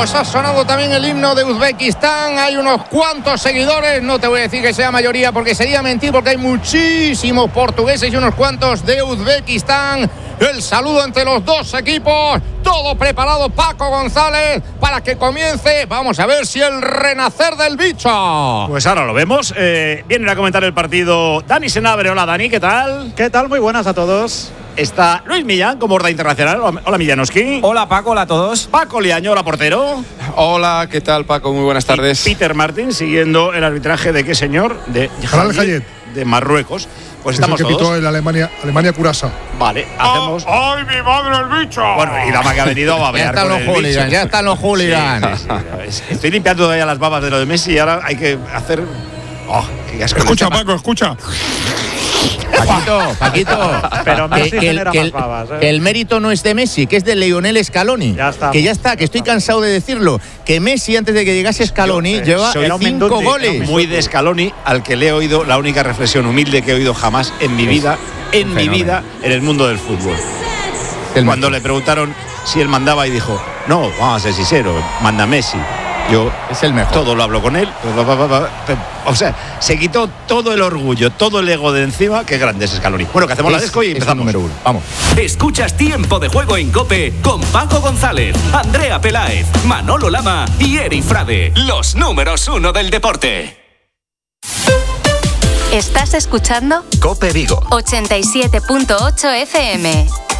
Pues ha sonado también el himno de Uzbekistán. Hay unos cuantos seguidores, no te voy a decir que sea mayoría porque sería mentir, porque hay muchísimos portugueses y unos cuantos de Uzbekistán. El saludo entre los dos equipos, todo preparado, Paco González, para que comience. Vamos a ver si el renacer del bicho. Pues ahora lo vemos. Vienen a comentar el partido Dani Senabre. Hola Dani, ¿qué tal? ¿Qué tal? Muy buenas a todos. Está Luis Millán como Horda Internacional. Hola Millanoski. Hola Paco, hola a todos. Paco Liaño, hola portero. Hola, ¿qué tal Paco? Muy buenas tardes. Y Peter Martin siguiendo el arbitraje de qué señor, de Hayet, de Marruecos. Pues estamos que todos. pitó el Alemania Curasa. Vale, hacemos. ¡Ay, mi madre el bicho! Bueno, y Dama que ha venido a babear. Ya están los hooligans. Sí. Estoy limpiando todavía las babas de lo de Messi y ahora hay que hacer. Oh, qué asco. Escucha, Paco, escucha. Paquito, Pero Messi genera más babas, que el mérito no es de Messi, que es de Lionel Scaloni. Ya está. Que estoy cansado de decirlo. Que Messi, antes de que llegase Scaloni, lleva 5 goles. Muy de Scaloni, al que le he oído la única reflexión humilde que he oído jamás en mi vida, en el mundo del fútbol. Cuando le preguntaron si él mandaba y dijo, no, vamos a ser sinceros, manda Messi. Yo es el mejor. Todo lo hablo con él. O sea, se quitó todo el orgullo, todo el ego de encima. Qué grande es Scaloni. Bueno, que hacemos la desco y empezamos. Número 1. Vamos. Escuchas Tiempo de Juego en COPE con Paco González, Andrea Peláez, Manolo Lama y Eri Frade. Los números 1 del deporte. ¿Estás escuchando? COPE Vigo 87.8 FM.